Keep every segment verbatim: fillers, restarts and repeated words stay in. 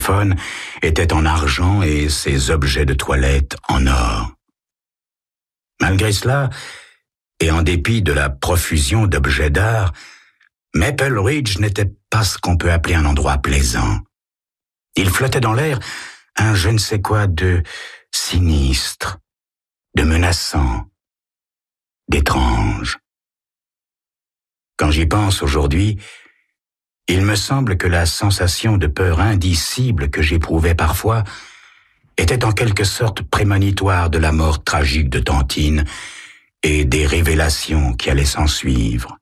téléphone était en argent et ses objets de toilette en or. Malgré cela, et en dépit de la profusion d'objets d'art, Maple Ridge n'était pas ce qu'on peut appeler un endroit plaisant. Il flottait dans l'air un je ne sais quoi de sinistre, de menaçant, d'étrange. Quand j'y pense aujourd'hui, il me semble que la sensation de peur indicible que j'éprouvais parfois était en quelque sorte prémonitoire de la mort tragique de Tantine et des révélations qui allaient s'ensuivre.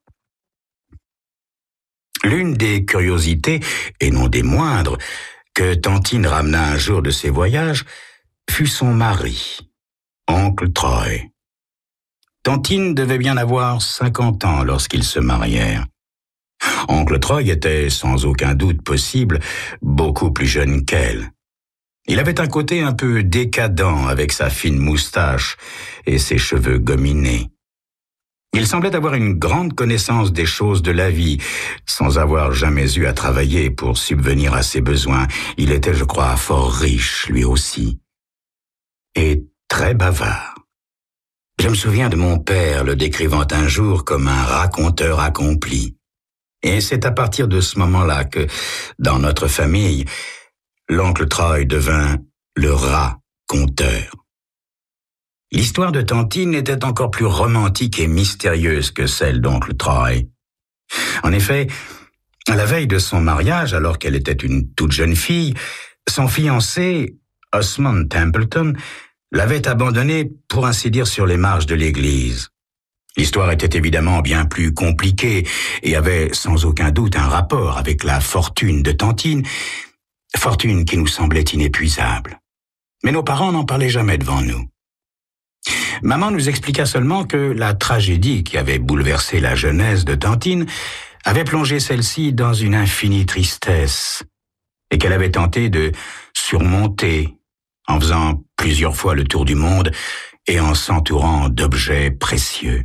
L'une des curiosités, et non des moindres, que Tantine ramena un jour de ses voyages fut son mari, oncle Troy. Tantine devait bien avoir cinquante ans lorsqu'ils se marièrent. Oncle Troy était, sans aucun doute possible, beaucoup plus jeune qu'elle. Il avait un côté un peu décadent avec sa fine moustache et ses cheveux gominés. Il semblait avoir une grande connaissance des choses de la vie, sans avoir jamais eu à travailler pour subvenir à ses besoins. Il était, je crois, fort riche, lui aussi, et très bavard. Je me souviens de mon père le décrivant un jour comme un raconteur accompli. Et c'est à partir de ce moment-là que, dans notre famille, l'oncle Troy devint le rat-conteur. L'histoire de Tantine était encore plus romantique et mystérieuse que celle d'oncle Troy. En effet, à la veille de son mariage, alors qu'elle était une toute jeune fille, son fiancé, Osmond Templeton, l'avait abandonnée, pour ainsi dire, sur les marges de l'église. L'histoire était évidemment bien plus compliquée et avait sans aucun doute un rapport avec la fortune de Tantine, fortune qui nous semblait inépuisable. Mais nos parents n'en parlaient jamais devant nous. Maman nous expliqua seulement que la tragédie qui avait bouleversé la jeunesse de Tantine avait plongé celle-ci dans une infinie tristesse et qu'elle avait tenté de surmonter en faisant plusieurs fois le tour du monde et en s'entourant d'objets précieux.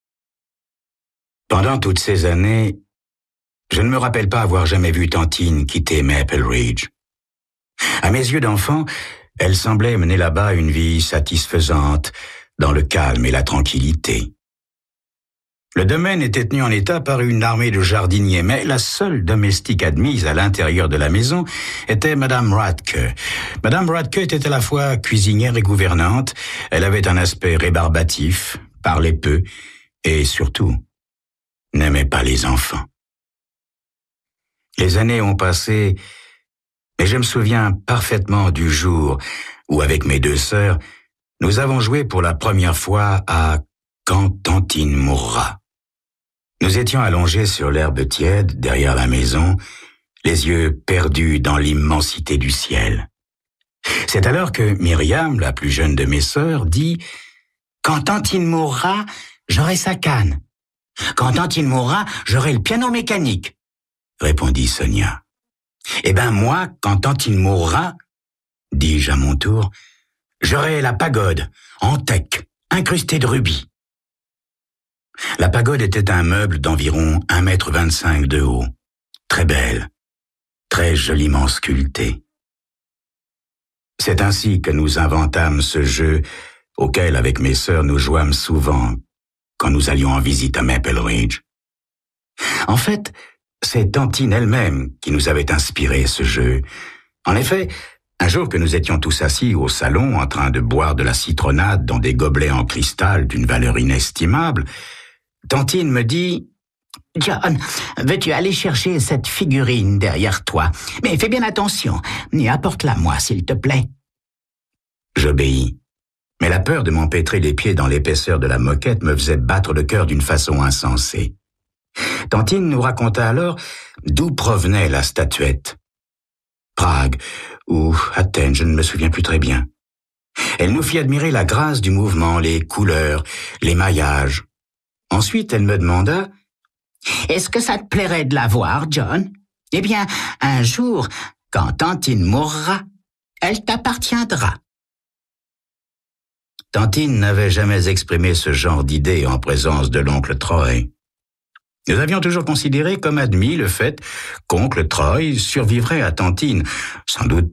Pendant toutes ces années, je ne me rappelle pas avoir jamais vu Tantine quitter Maple Ridge. À mes yeux d'enfant, elle semblait mener là-bas une vie satisfaisante, dans le calme et la tranquillité. Le domaine était tenu en état par une armée de jardiniers, mais la seule domestique admise à l'intérieur de la maison était Madame Radke. Madame Radke était à la fois cuisinière et gouvernante. Elle avait un aspect rébarbatif, parlait peu et, surtout, n'aimait pas les enfants. Les années ont passé, mais je me souviens parfaitement du jour où, avec mes deux sœurs, nous avons joué pour la première fois à « Quand Tantine mourra ». Nous étions allongés sur l'herbe tiède, derrière la maison, les yeux perdus dans l'immensité du ciel. C'est alors que Myriam, la plus jeune de mes sœurs, dit « Quand Tantine mourra, j'aurai sa canne. Quand Tantine mourra, j'aurai le piano mécanique. » répondit Sonia. « Eh ben moi, quand Tantine mourra, dis-je à mon tour, j'aurai la pagode, en teck, incrustée de rubis. » La pagode était un meuble d'environ un mètre vingt-cinq de haut, très belle, très joliment sculptée. C'est ainsi que nous inventâmes ce jeu auquel, avec mes sœurs, nous jouâmes souvent quand nous allions en visite à Maple Ridge. En fait, c'est Tantine elle-même qui nous avait inspiré ce jeu. En effet, un jour que nous étions tous assis au salon en train de boire de la citronnade dans des gobelets en cristal d'une valeur inestimable, Tantine me dit « John, veux-tu aller chercher cette figurine derrière toi? Mais fais bien attention, et apporte-la moi, s'il te plaît. » J'obéis, mais la peur de m'empêtrer les pieds dans l'épaisseur de la moquette me faisait battre le cœur d'une façon insensée. Tantine nous raconta alors d'où provenait la statuette. Prague ou Athènes, je ne me souviens plus très bien. Elle nous fit admirer la grâce du mouvement, les couleurs, les maillages. Ensuite, elle me demanda « Est-ce que ça te plairait de la voir, John? Eh bien, un jour, quand Tantine mourra, elle t'appartiendra. » Tantine n'avait jamais exprimé ce genre d'idée en présence de l'oncle Troy. Nous avions toujours considéré comme admis le fait qu'oncle Troy survivrait à Tantine, sans doute